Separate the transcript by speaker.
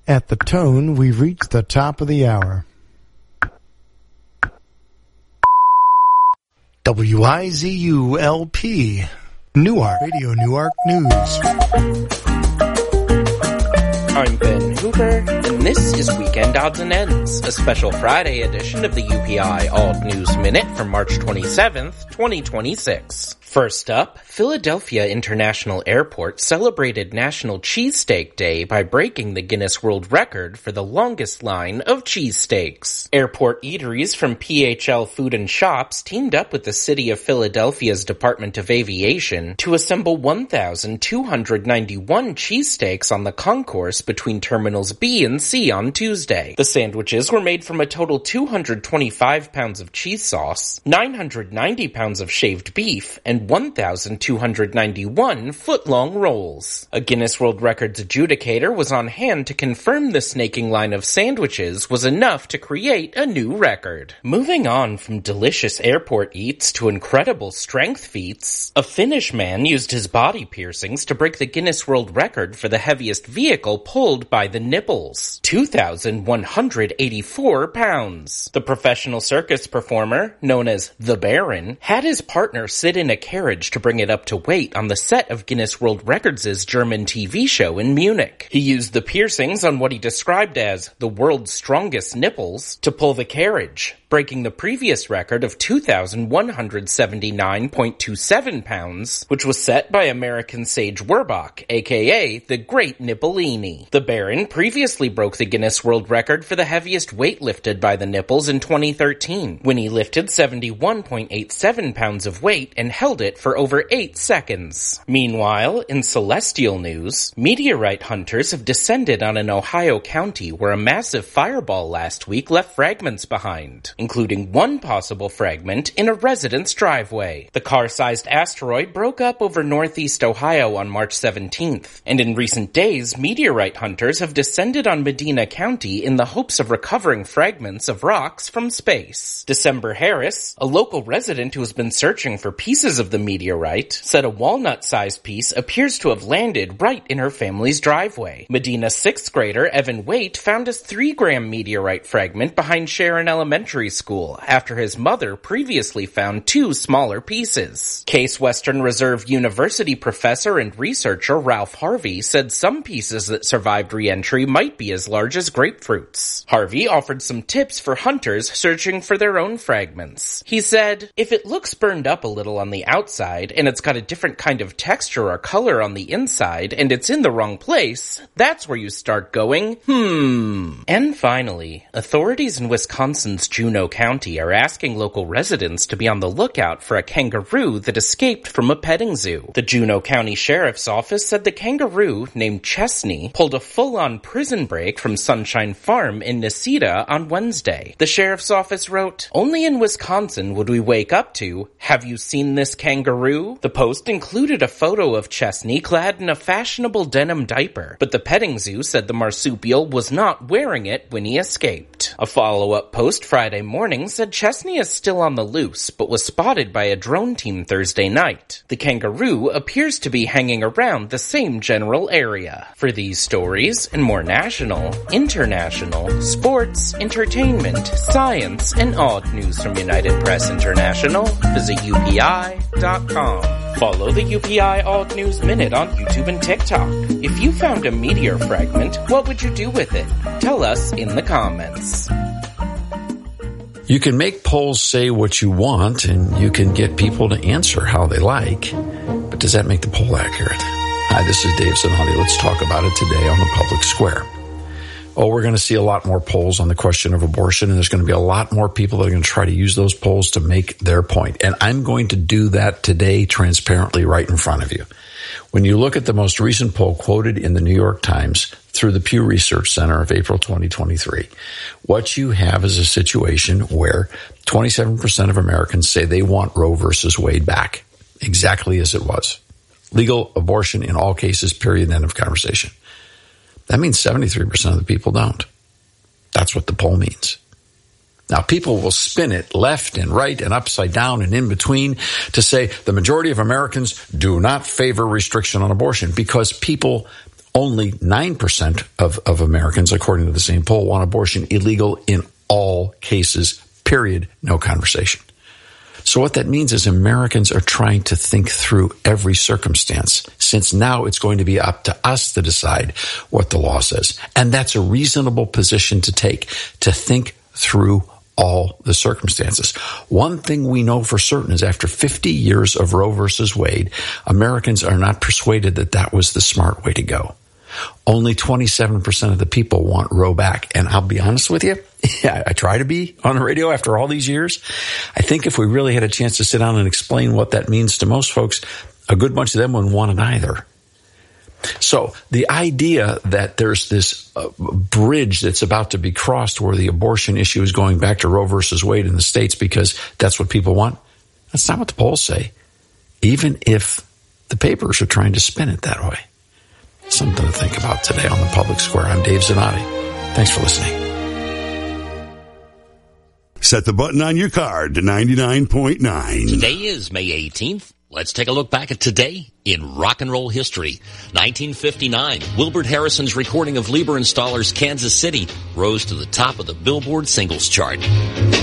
Speaker 1: At the tone, we've reached the top of the hour. WIZU-LP, Newark, Radio Newark News.
Speaker 2: I'm Ben Hooper, and this is Weekend Odds and Ends, a special Friday edition of the UPI Alt News Minute for March 27th, 2026. First up, Philadelphia International Airport celebrated National Cheesesteak Day by breaking the Guinness World Record for the longest line of cheesesteaks. Airport eateries from PHL Food and Shops teamed up with the City of Philadelphia's Department of Aviation to assemble 1,291 cheesesteaks on the concourse between Terminals B and C on Tuesday. The sandwiches were made from a total 225 pounds of cheese sauce, 990 pounds of shaved beef, and 1,291 foot-long rolls. A Guinness World Records adjudicator was on hand to confirm the snaking line of sandwiches was enough to create a new record. Moving on from delicious airport eats to incredible strength feats, a Finnish man used his body piercings to break the Guinness World Record for the heaviest vehicle pulled by the nipples, 2,184 pounds. The professional circus performer, known as the Baron, had his partner sit in a carriage to bring it up to weight on the set of Guinness World Records' German TV show in Munich. He used the piercings on what he described as the world's strongest nipples to pull the carriage, breaking the previous record of 2,179.27 pounds, which was set by American Sage Werbach, aka the Great Nippolini. The Baron previously broke the Guinness World Record for the heaviest weight lifted by the nipples in 2013, when he lifted 71.87 pounds of weight and held it for over 8 seconds. Meanwhile, in celestial news, meteorite hunters have descended on an Ohio county where a massive fireball last week left fragments behind, including one possible fragment in a resident's driveway. The car-sized asteroid broke up over northeast Ohio on March 17th, and in recent days, meteorite hunters have descended on Medina County in the hopes of recovering fragments of rocks from space. December Harris, a local resident who has been searching for pieces of the meteorite, said a walnut-sized piece appears to have landed right in her family's driveway. Medina's 6th grader Evan Waite found his 3-gram meteorite fragment behind Sharon Elementary School after his mother previously found 2 smaller pieces. Case Western Reserve University professor and researcher Ralph Harvey said some pieces that survived re-entry might be as large as grapefruits. Harvey offered some tips for hunters searching for their own fragments. He said, "If it looks burned up a little on the outside and it's got a different kind of texture or color on the inside and it's in the wrong place, that's where you start going, And finally, authorities in Wisconsin's Juneau County are asking local residents to be on the lookout for a kangaroo that escaped from a petting zoo. The Juneau County Sheriff's Office said the kangaroo, named Chesney, pulled a full-on prison break from Sunshine Farm in Necedah on Wednesday. The Sheriff's Office wrote, "Only in Wisconsin would we wake up to, 'Have you seen this kangaroo?' The post included a photo of Chesney clad in a fashionable denim diaper, but the petting zoo said the marsupial was not wearing it when he escaped. A follow-up post Friday morning said Chesney is still on the loose, but was spotted by a drone team Thursday night. The kangaroo appears to be hanging around the same general area. For these stories and more national, international, sports, entertainment, science, and odd news from United Press International, visit UPI.com. Follow the UPI Alt News Minute on YouTube and TikTok. If you found a meteor fragment, what would you do with it? Tell us in the comments.
Speaker 3: You can make polls say what you want, and you can get people to answer how they like. But does that make the poll accurate? Hi, this is Dave Sinhalti. Let's talk about it today on the Public Square. Oh, we're going to see a lot more polls on the question of abortion, and there's going to be a lot more people that are going to try to use those polls to make their point. And I'm going to do that today transparently right in front of you. When you look at the most recent poll quoted in the New York Times through the Pew Research Center of April 2023, what you have is a situation where 27% of Americans say they want Roe versus Wade back, exactly as it was. Legal abortion in all cases, period, end of conversation. That means 73% of the people don't. That's what the poll means. Now, people will spin it left and right and upside down and in between to say the majority of Americans do not favor restriction on abortion because people Only 9% of Americans, according to the same poll, want abortion illegal in all cases, period, no conversation. So what that means is Americans are trying to think through every circumstance, since now it's going to be up to us to decide what the law says. And that's a reasonable position to take, to think through all the circumstances. One thing we know for certain is after 50 years of Roe versus Wade, Americans are not persuaded that that was the smart way to go. Only 27% of the people want Roe back. And I'll be honest with you, I try to be on the radio after all these years. I think if we really had a chance to sit down and explain what that means to most folks, a good bunch of them wouldn't want it either. So the idea that there's this bridge that's about to be crossed where the abortion issue is going back to Roe versus Wade in the states because that's what people want, that's not what the polls say, even if the papers are trying to spin it that way. Something to think about today on the Public Square. I'm Dave Zanotti. Thanks for listening.
Speaker 4: Set the button on your card to 99.9.
Speaker 5: Today is May 18th. Let's take a look back at today in rock and roll history. 1959, Wilbert Harrison's recording of Lieber and Stahler's Kansas City rose to the top of the Billboard singles chart.